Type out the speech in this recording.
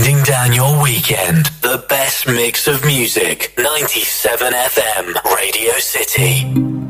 Winding down your weekend, the best mix of music. 97 FM, Radio City.